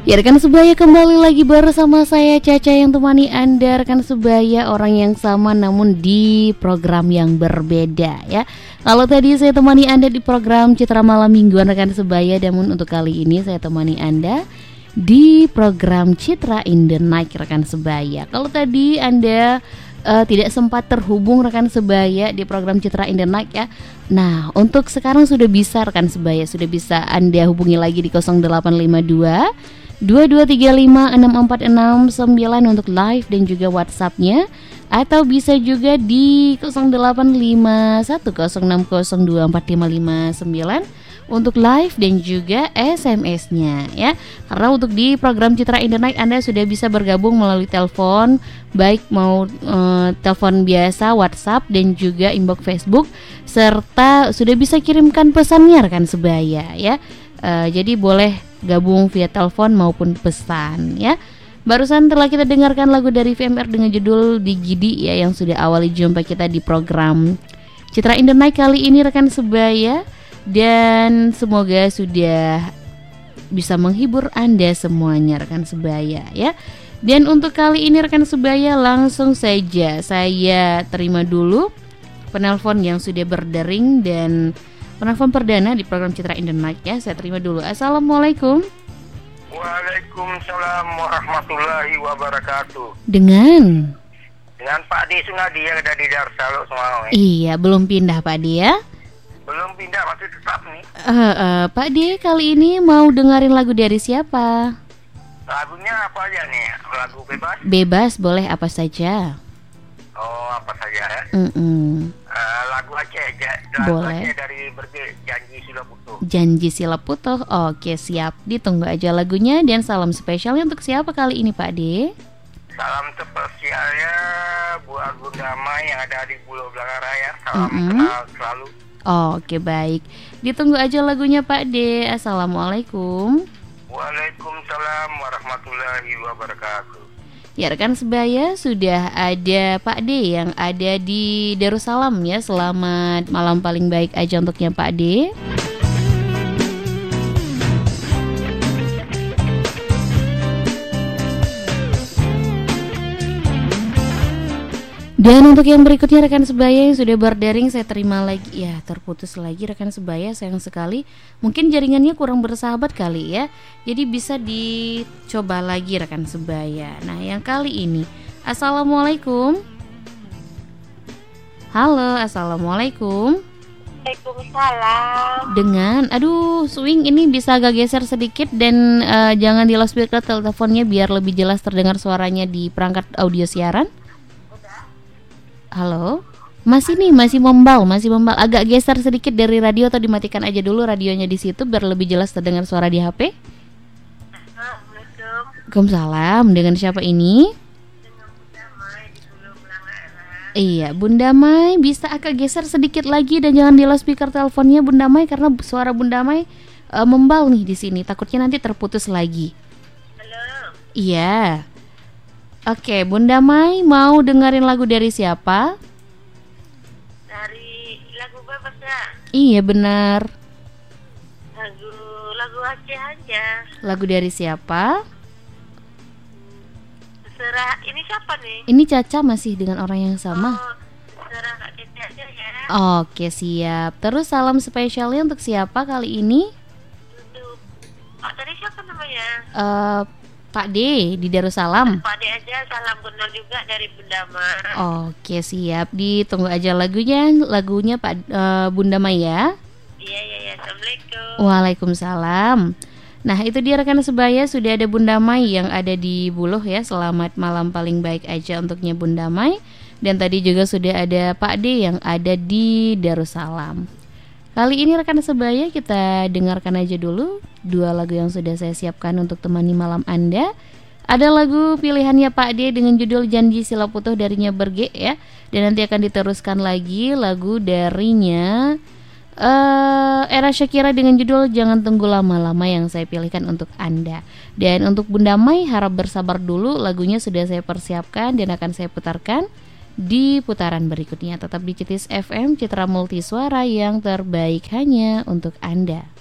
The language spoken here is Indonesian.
Ya rekan sebaya, kembali lagi bersama saya Caca yang temani Anda rekan sebaya, orang yang sama namun di program yang berbeda ya. Kalau tadi saya temani Anda di program Citra Malam Mingguan rekan sebaya, namun untuk kali ini saya temani Anda di program Citra in the Night rekan sebaya. Kalau tadi Anda tidak sempat terhubung rekan sebaya di program Citra in the Night ya. Nah, untuk sekarang sudah bisa rekan sebaya, sudah bisa Anda hubungi lagi di 0852 22356469 untuk live dan juga WhatsApp-nya, atau bisa juga di 085106024559 untuk live dan juga SMS-nya ya. Karena untuk di program Citra in the Night Anda sudah bisa bergabung melalui telepon, baik mau telepon biasa, WhatsApp dan juga inbox Facebook, serta sudah bisa kirimkan pesannya rekan sebaya ya. Jadi boleh gabung via telepon maupun pesan ya. Barusan telah kita dengarkan lagu dari VMR dengan judul Digidi ya, yang sudah awali jumpa kita di program Citra in the Night kali ini rekan sebaya. Dan semoga sudah bisa menghibur Anda semuanya rekan sebaya ya. Dan untuk kali ini rekan sebaya, langsung saja saya terima dulu penelpon yang sudah berdering dan penelpon perdana di program Citra in the Night ya. Saya terima dulu. Assalamualaikum. Waalaikumsalam warahmatullahi wabarakatuh. Dengan Pak D Sunadi yang ada di Darsalu semua. Iya, belum pindah Pak D ya? Belum pindah, masih tetap nih. Pak D, kali ini mau dengerin lagu dari siapa? Lagunya apa aja nih? Lagu bebas? Bebas, boleh apa saja. Oh, apa saja ya? Lagu Aceh, lagu Boleh. Aceh dari Janji Sila Putuh. Janji Sila Putuh. Oke, siap. Ditunggu aja lagunya. Dan salam spesialnya untuk siapa kali ini Pak D? Salam spesialnya buat Bunda Mai yang ada di Pulau Belakang Raya. Salam kenal selalu. Oke, baik. Ditunggu aja lagunya Pak D. Assalamualaikum. Waalaikumsalam warahmatullahi wabarakatuh. Ya rekan sebaya, sudah ada Pak D yang ada di Darussalam ya. Selamat malam paling baik aja untuknya Pak D. Dan untuk yang berikutnya rekan sebaya yang sudah berdering, saya terima lagi. Ya, terputus lagi rekan sebaya, sayang sekali. Mungkin jaringannya kurang bersahabat kali ya. Jadi bisa dicoba lagi rekan sebaya. Nah, yang kali ini, Assalamualaikum. Halo, Assalamualaikum. Waalaikumsalam. Dengan, aduh, swing ini bisa agak geser sedikit dan jangan di loudspeaker teleponnya biar lebih jelas terdengar suaranya di perangkat audio siaran. Halo, masih membal. Agak geser sedikit dari radio atau dimatikan aja dulu radionya di situ biar lebih jelas terdengar suara di HP. Assalamualaikum. Waalaikumsalam. Dengan siapa ini? Dengan Bunda Mai di Pulau Belangara. Iya, Bunda Mai, bisa agak geser sedikit lagi dan jangan di loudspeaker teleponnya Bunda Mai karena suara Bunda Mai membal nih di sini. Takutnya nanti terputus lagi. Halo. Iya. Oke, Bunda Mai mau dengerin lagu dari siapa? Dari lagu bebas ya. Iya, benar. Lagu Aceh aja. Lagu dari siapa? Terserah. Ini siapa nih? Ini Caca masih dengan orang yang sama. Oh, terserah Kak Tete aja ya. Oke, siap. Terus salam spesialnya untuk siapa kali ini? Untuk tadi siapa namanya? Pak D di Darussalam. Pak D aja, salam kenal juga dari Bunda Mai. Oke, siap. Ditunggu aja lagunya Pak Bunda Mai ya. Iya. Assalamualaikum. Waalaikumsalam. Nah, itu dia rekan sebaya, sudah ada Bunda Mai yang ada di Buluh ya. Selamat malam paling baik aja untuknya Bunda Mai. Dan tadi juga sudah ada Pak D yang ada di Darussalam. Kali ini rekan sebaya, kita dengarkan aja dulu dua lagu yang sudah saya siapkan untuk temani malam Anda. Ada lagu pilihannya Pak D dengan judul Janji Sila Putuh darinya Berge ya. Dan nanti akan diteruskan lagi lagu darinya Era Shakira dengan judul Jangan Tunggu Lama-Lama yang saya pilihkan untuk Anda. Dan untuk Bunda Mai harap bersabar dulu, lagunya sudah saya persiapkan dan akan saya putarkan di putaran berikutnya. Tetap di Citis FM, Citra Multi Suara yang terbaik hanya untuk Anda.